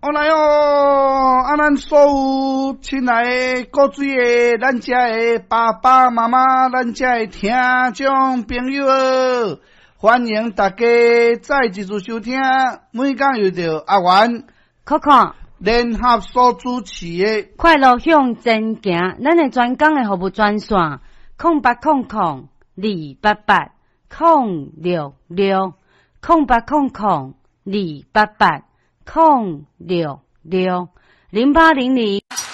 来哦！咱所有亲爱的各水的，咱遮的爸爸妈妈，咱遮的听众朋友，欢迎大家再一次收听。每讲又着阿元、 Coco 联合所主持的快乐向前行，咱的专讲的服务专线0800-288-0660800-288-0660800